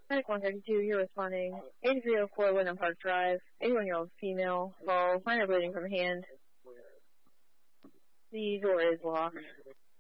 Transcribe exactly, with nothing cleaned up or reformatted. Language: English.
Medic one thirty-two, you're responding. eighty-three oh four Wyndham Park Drive, eighty-one-year-old female, fall, minor bleeding from hand. The door is locked.